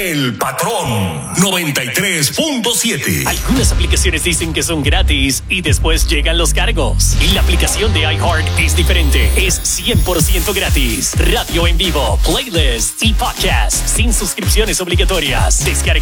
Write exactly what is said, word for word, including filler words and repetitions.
El Patrón noventa y tres punto siete. Algunas aplicaciones dicen que son gratis y después llegan los cargos. Y la aplicación de iHeart es diferente. Es cien por ciento gratis. Radio en vivo, playlists y podcasts sin suscripciones obligatorias. Descarga